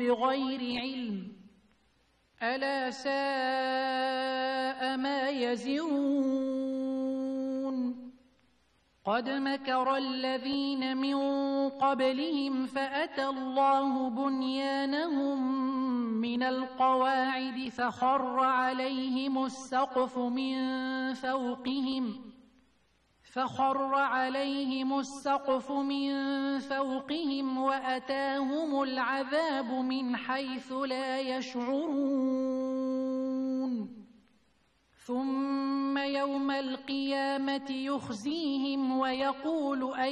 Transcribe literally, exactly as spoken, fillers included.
بغير علم ألا ساء ما يزرون قد مكر الذين من قبلهم فأتى الله بنيانهم من القواعد فخر عليهم السقف من فوقهم فخر عليهم السقف من فوقهم وأتاهم العذاب من حيث لا يشعرون ثم يوم القيامة يخزيهم ويقول أي